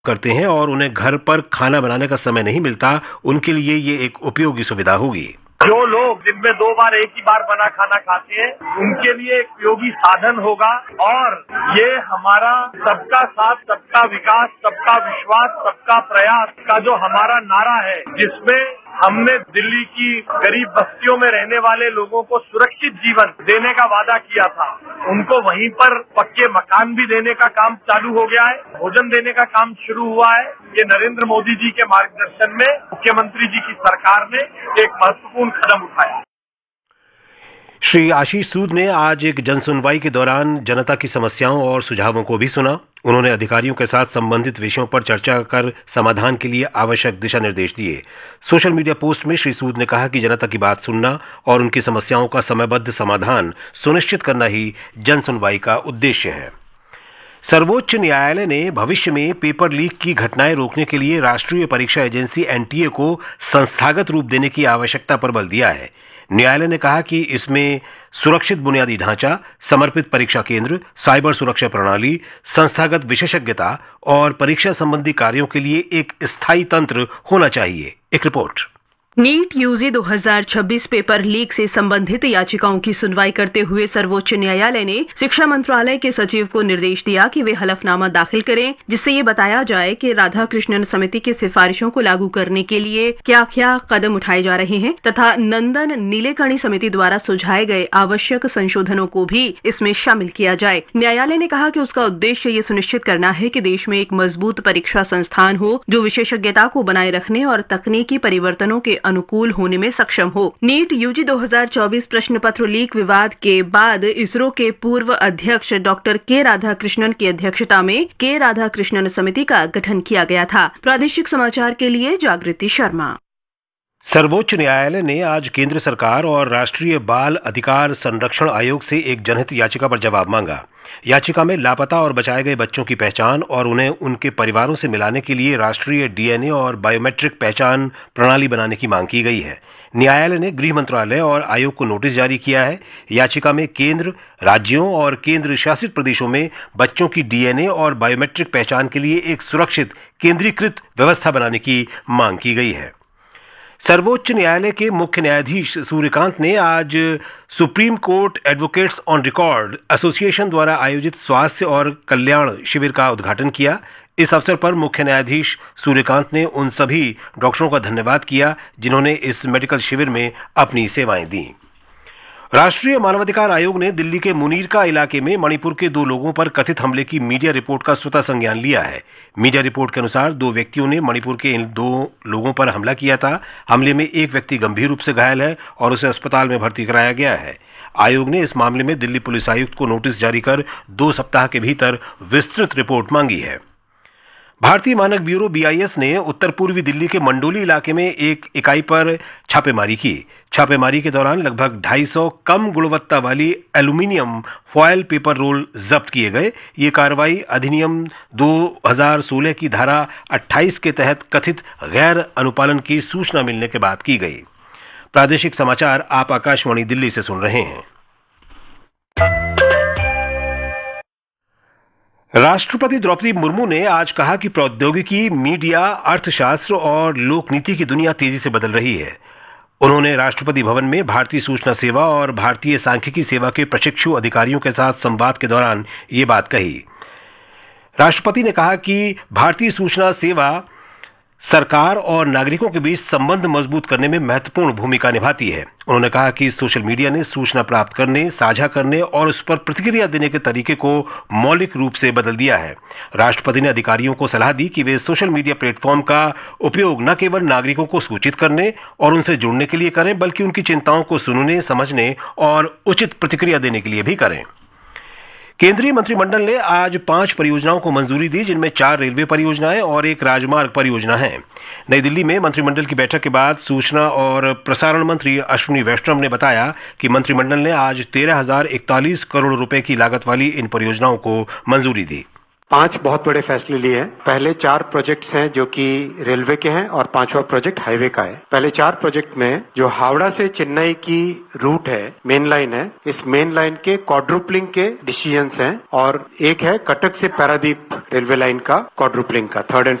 करते हैं और उन्हें घर पर खाना बनाने का समय नहीं मिलता, उनके लिए ये एक उपयोगी सुविधा होगी। जो लोग दिन में 2 बार एक ही बार बना खाना खाते हैं, उनके लिए एक उपयोगी साधन होगा और ये हमारा सबका साथ, सबका विकास, सबका विश्वास, सबका प्रयास का जो हमारा नारा है, जिसमें हमने दिल्ली की गरीब बस्तियों में रहने वाले लोगों को सुरक्षित जीवन देने का वादा किया था, उनको वहीं पर पक्के मकान भी देने का काम चालू हो गया है, भोजन देने का काम शुरू हुआ है। ये नरेंद्र मोदी जी के मार्गदर्शन में मुख्यमंत्री जी की सरकार ने एक महत्वपूर्ण कदम उठाया। श्री आशीष सूद ने आज एक जनसुनवाई के दौरान जनता की समस्याओं और सुझावों को भी सुना। उन्होंने अधिकारियों के साथ संबंधित विषयों पर चर्चा कर समाधान के लिए आवश्यक दिशा निर्देश दिए। सोशल मीडिया पोस्ट में श्री सूद ने कहा कि जनता की बात सुनना और उनकी समस्याओं का समयबद्ध समाधान सुनिश्चित करना ही जनसुनवाई का उद्देश्य है। सर्वोच्च न्यायालय ने भविष्य में पेपर लीक की घटनाएं रोकने के लिए राष्ट्रीय परीक्षा एजेंसी एनटीए को संस्थागत रूप देने की आवश्यकता पर बल दिया है। न्यायालय ने कहा कि इसमें सुरक्षित बुनियादी ढांचा, समर्पित परीक्षा केंद्र, साइबर सुरक्षा प्रणाली, संस्थागत विशेषज्ञता और परीक्षा संबंधी कार्यों के लिए एक स्थायी तंत्र होना चाहिए। एक report. NEET UG 2026 paper leak से संबंधित याचिकाओं की सुनवाई करते हुए सर्वोच्च न्यायालय ने शिक्षा मंत्रालय के सचिव को निर्देश दिया कि वे हलफनामा दाखिल करें, जिससे ये बताया जाए कि राधाकृष्णन समिति की सिफारिशों को लागू करने के लिए क्या क्या कदम उठाए जा रहे हैं तथा नंदन नीलेकणी समिति द्वारा सुझाए गए आवश्यक संशोधनों को भी इसमें शामिल किया जाए। न्यायालय ने कहा कि उसका उद्देश्य ये सुनिश्चित करना है कि देश में एक मजबूत परीक्षा संस्थान हो जो विशेषज्ञता को बनाए रखने और तकनीकी परिवर्तनों के अनुकूल होने में सक्षम हो। नीट यूजी 2024 प्रश्न पत्र लीक विवाद के बाद इसरो के पूर्व अध्यक्ष डॉक्टर के राधाकृष्णन की अध्यक्षता में के राधाकृष्णन समिति का गठन किया गया था। प्रादेशिक समाचार के लिए जागृति शर्मा। सर्वोच्च न्यायालय ने आज केंद्र सरकार और राष्ट्रीय बाल अधिकार संरक्षण आयोग से एक जनहित याचिका पर जवाब मांगा। याचिका में लापता और बचाए गए बच्चों की पहचान और उन्हें उनके परिवारों से मिलाने के लिए राष्ट्रीय डीएनए और बायोमेट्रिक पहचान प्रणाली बनाने की मांग की गई है। न्यायालय ने गृह मंत्रालय और आयोग को नोटिस जारी किया है। याचिका में केंद्र, राज्यों और केंद्र शासित प्रदेशों में बच्चों की डीएनए और बायोमेट्रिक पहचान के लिए एक सुरक्षित केंद्रीकृत व्यवस्था बनाने की मांग की गई है। सर्वोच्च न्यायालय के मुख्य न्यायाधीश सूर्यकांत ने आज supreme court advocates on record association द्वारा आयोजित स्वास्थ्य और कल्याण शिविर का उद्घाटन किया। इस अवसर पर मुख्य न्यायाधीश सूर्यकांत ने उन सभी डॉक्टरों का धन्यवाद किया जिन्होंने इस मेडिकल शिविर में अपनी सेवाएं दी। राष्ट्रीय मानवाधिकार आयोग ने दिल्ली के मुनीरका इलाके में मणिपुर के 2 लोगों पर कथित हमले की मीडिया रिपोर्ट का स्वतः संज्ञान लिया है। मीडिया रिपोर्ट के अनुसार 2 व्यक्तियों ने मणिपुर के इन 2 लोगों पर हमला किया था। हमले में एक व्यक्ति गंभीर रूप से घायल है और उसे अस्पताल में भर्ती कराया गया है। आयोग ने इस मामले में दिल्ली पुलिस आयुक्त को नोटिस जारी कर 2 सप्ताह के भीतर विस्तृत रिपोर्ट मांगी है। भारतीय मानक ब्यूरो बीआईएस ने उत्तर पूर्वी दिल्ली के मंडोली इलाके में एक इकाई पर छापेमारी की। छापेमारी के दौरान लगभग 250 कम गुणवत्ता वाली एल्यूमिनियम फॉयल पेपर रोल जब्त किए गए। ये कार्रवाई अधिनियम 2016 की धारा 28 के तहत कथित गैर अनुपालन की सूचना मिलने के बाद की गई। प्रादेशिक समाचार आप आकाशवाणी दिल्ली से सुन रहे हैं। राष्ट्रपति द्रौपदी मुर्मू ने आज कहा कि प्रौद्योगिकी, मीडिया, अर्थशास्त्र और लोकनीति की दुनिया तेजी से बदल रही है। उन्होंने राष्ट्रपति भवन में भारतीय सूचना सेवा और भारतीय सांख्यिकी सेवा के प्रशिक्षु अधिकारियों के साथ संवाद के दौरान ये बात कही। राष्ट्रपति ने कहा कि भारतीय सूचना सेवा सरकार और नागरिकों के बीच संबंध मजबूत करने में महत्वपूर्ण भूमिका निभाती है। उन्होंने कहा कि सोशल मीडिया ने सूचना प्राप्त करने, साझा करने और उस पर प्रतिक्रिया देने के तरीके को मौलिक रूप से बदल दिया है। राष्ट्रपति ने अधिकारियों को सलाह दी कि वे सोशल मीडिया प्लेटफॉर्म का उपयोग न केवल नागरिकों को सूचित करने और उनसे जुड़ने के लिए करें, बल्कि उनकी चिंताओं को सुनने, समझने और उचित प्रतिक्रिया देने के लिए भी करें। केंद्रीय मंत्रिमंडल ने आज 5 परियोजनाओं को मंजूरी दी, जिनमें 4 रेलवे परियोजनाएं और 1 राजमार्ग परियोजना है। नई दिल्ली में मंत्रिमंडल की बैठक के बाद सूचना और प्रसारण मंत्री अश्विनी वैष्णव ने बताया कि मंत्रिमंडल ने आज 13,041 करोड़ रुपए की लागत वाली इन परियोजनाओं को मंजूरी दी। 5 बहुत बड़े फैसले लिए हैं। पहले 4 प्रोजेक्ट्स हैं जो कि रेलवे के हैं और 5वां प्रोजेक्ट हाईवे का है। पहले 4 प्रोजेक्ट में जो हावड़ा से चेन्नई की रूट है, मेन लाइन है, इस मेन लाइन के क्वाड्रुपलिंग के डिसीजंस हैं और एक है कटक से पारादीप रेलवे लाइन का क्वाड्रुपलिंग का 3rd and